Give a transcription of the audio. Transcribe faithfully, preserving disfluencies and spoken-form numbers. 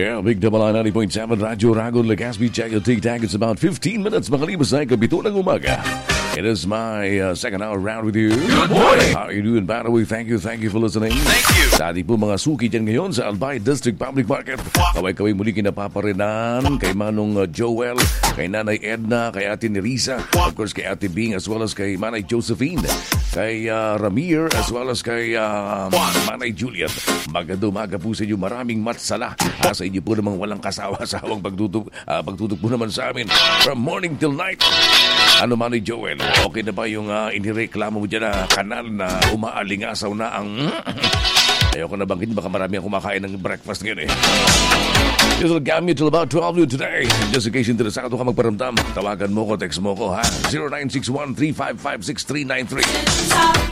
Yeah, Big Double I ninety point seven Radyo Ragon, Legazpi, check your tic-tac. It's about fifteen minutes makalipas na kabito ng umaga. It is my uh, second hour round with you. Good morning! How are you doing, by the way? Thank you, thank you for listening. Thank you! Sa ating po mga suki dyan ngayon sa Albay District Public Market. Kaway-kaway muli kinapaparinan kay Manong uh, Joel, kay Nanay Edna, kay Ate Nerissa, of course kay Ate Bing, as well as kay Manay Josephine, kay uh, Ramir, as well as kay uh, Manay Juliet. Magandang umaga po sa inyo. Maraming matsala ha, sa inyo po namang walang kasawa-sawang pagtutok, uh, pagtutok po naman sa amin from morning till night. Ano Manay Joel, okay na ba yung uh, inireklamo mo dyan na kanal na umaalingasaw na ang... Ayoko na bangkin, baka marami ang kumakain ng breakfast ngayon eh. This will gamit till about twelve noon today. Just in case interesado ka magparamdam, tawagan mo ko, text mo ko ha. zero nine six one, three five five, six three nine three.